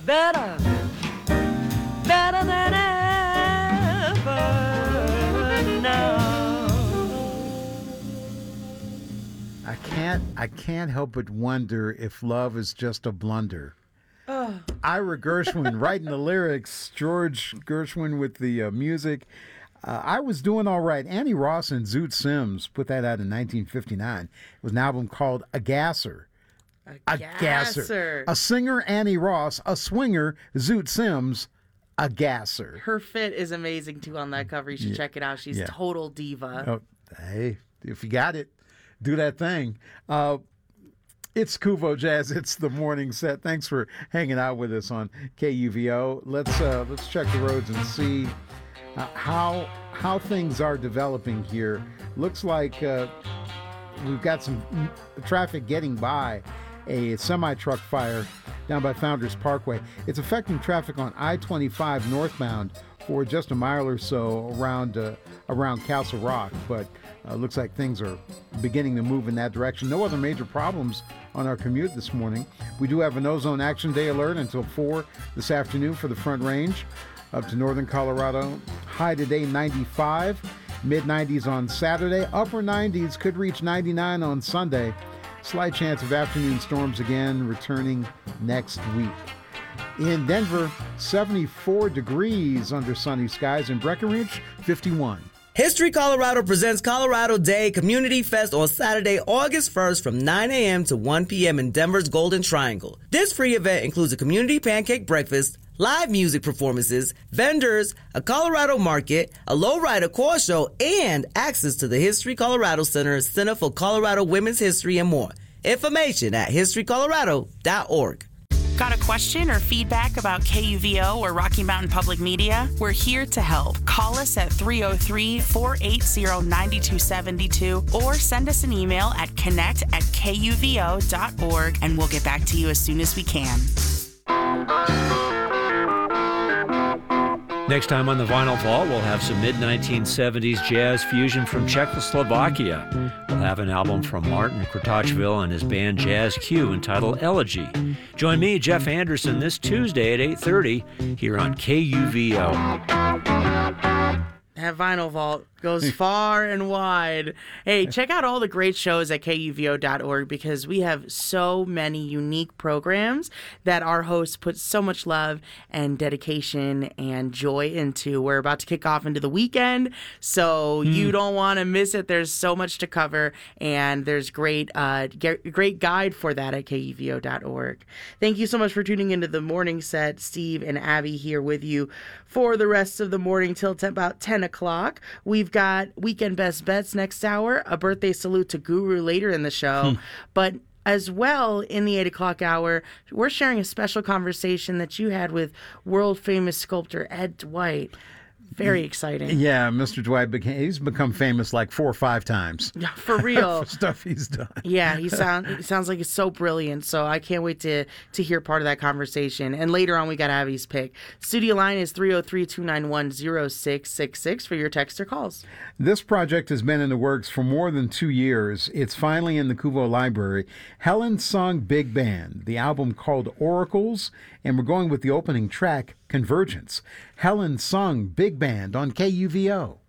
better, better than ever now. I can't help but wonder if love is just a blunder. Ira Gershwin writing the lyrics, George Gershwin with the music. I Was Doing All Right. Annie Ross and Zoot Sims put that out in 1959. It was an album called A Gasser. A gasser. A singer, Annie Ross. A swinger, Zoot Sims. A gasser. Her fit is amazing, too, on that cover. You should check it out. She's total diva. Oh, hey, if you got it, do that thing. It's Kuvo Jazz. It's the morning set. Thanks for hanging out with us on KUVO. Let's check the roads and see how things are developing here. Looks like we've got some traffic getting by a semi-truck fire down by Founders Parkway. It's affecting traffic on I-25 northbound for just a mile or so around Castle Rock, but looks like things are beginning to move in that direction. No other major problems on our commute this morning. We do have an ozone action day alert until 4 this afternoon for the Front Range up to northern Colorado. High today 95, mid-90s on Saturday. Upper 90s could reach 99 on Sunday. Slight chance of afternoon storms again returning next week. In Denver, 74 degrees under sunny skies. In Breckenridge, 51. History Colorado presents Colorado Day Community Fest on Saturday, August 1st from 9 a.m. to 1 p.m. in Denver's Golden Triangle. This free event includes a community pancake breakfast, live music performances, vendors, a Colorado market, a lowrider car show, and access to the History Colorado Center for Colorado Women's History, and more. Information at historycolorado.org. Got a question or feedback about KUVO or Rocky Mountain Public Media? We're here to help. Call us at 303-480-9272 or send us an email at connect@kuvo.org and we'll get back to you as soon as we can. Next time on the Vinyl Vault, we'll have some mid-1970s jazz fusion from Czechoslovakia. We'll have an album from Martin Kratochvil and his band Jazz Q entitled Elegy. Join me, Jeff Anderson, this Tuesday at 8:30 here on KUVO. That Vinyl Vault goes far and wide. Hey, check out all the great shows at KUVO.org because we have so many unique programs that our hosts put so much love and dedication and joy into. We're about to kick off into the weekend, so you don't want to miss it. There's so much to cover, and there's great guide for that at KUVO.org. Thank you so much for tuning into the morning set. Steve and Abby here with you for the rest of the morning till about 10 o'clock. We've got Weekend Best Bets next hour, a birthday salute to Guru later in the show. But as well, in the 8 o'clock hour, we're sharing a special conversation that you had with world-famous sculptor Ed Dwight. Very exciting. Yeah, Mr. Dwight, he's become famous like 4 or 5 times. Yeah, for real. For stuff he's done. Yeah, he sounds like he's so brilliant. So I can't wait to hear part of that conversation. And later on, we got Abby's pick. Studio line is 303-291-0666 for your text or calls. This project has been in the works for more than 2 years. It's finally in the Kuvo Library. Helen sung Big Band, the album called Oracles, and we're going with the opening track, Convergence. Helen sung Big Band on KUVO.